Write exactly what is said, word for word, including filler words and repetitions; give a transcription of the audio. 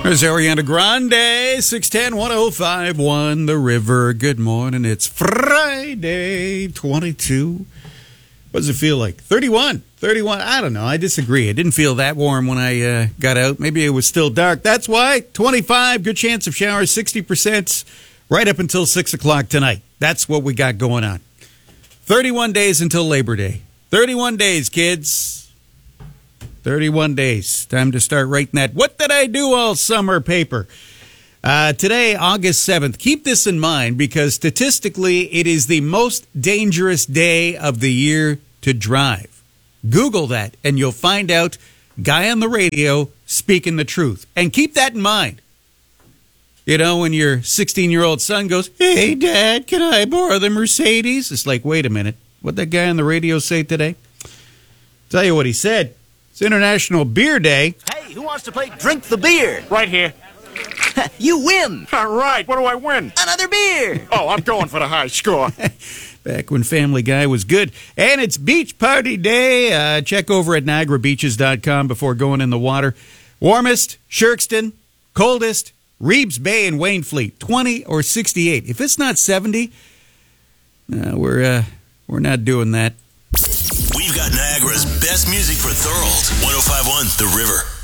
There's Ariana Grande, six ten, one oh five one The River. Good morning. It's Friday, twenty-two. What does it feel like? thirty-one. thirty-one. I don't know. I disagree. It didn't feel that warm when I uh, got out. Maybe it was still dark. That's why. twenty-five. Good chance of showers. sixty percent right up until six o'clock tonight. That's what we got going on. thirty-one days until Labor Day. thirty-one days, kids. thirty-one days. Time to start writing that "What Did I Do All Summer" paper. Uh, today, August seventh. Keep this in mind because statistically, it is the most dangerous day of the year to drive. Google that, and you'll find out guy on the radio speaking the truth. And keep that in mind. You know, when your sixteen-year-old son goes, "Hey, Dad, can I borrow the Mercedes?" It's like, wait a minute. What'd that guy on the radio say today? Tell you what he said. It's International Beer Day. Hey, who wants to play Drink the Beer? Right here. You win. All right, what do I win? Another beer. Oh, I'm going for the high score. Back when Family Guy was good. And it's Beach Party Day. Uh, check over at niagara beaches dot com before going in the water. Warmest, Shirkston. Coldest, Reeves Bay and Wainfleet, twenty or sixty-eight. If it's not seventy, uh, we're, uh, we're not doing that. We've got Niagara's best music for Thorold. one oh five one The River.